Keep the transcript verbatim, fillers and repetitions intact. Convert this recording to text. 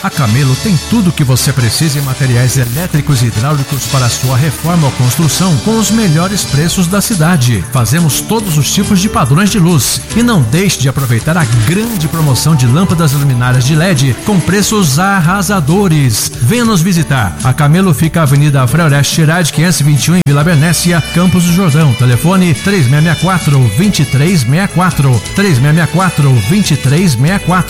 A Camelo tem tudo o que você precisa em materiais elétricos e hidráulicos para sua reforma ou construção com os melhores preços da cidade. Fazemos todos os tipos de padrões de luz. E não deixe de aproveitar a grande promoção de lâmpadas luminárias de L E D com preços arrasadores. Venha nos visitar. A Camelo fica na Avenida Freoreste Girardi, quinhentos e vinte e um, em Vila Bernécia, Campos do Jordão. Telefone três seis seis quatro, dois três seis quatro, três seis seis quatro, dois três seis quatro.